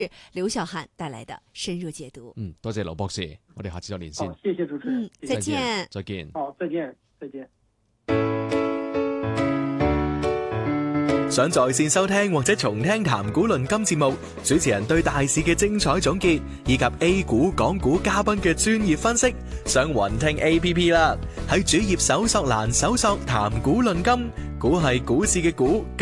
劉小漢帶來的深入解讀。 多謝劉博士，我哋下次再連線。 好，謝謝主持人。 再見。 再見。 好，再見，再見。 想在線收聽或者重聽談股論金節目，主持人對大市嘅精彩總結，以及 A 股、港股嘉賓嘅專業分析，上雲聽 APP 啦。喺主頁搜索欄搜索談股論金，股係股市嘅股。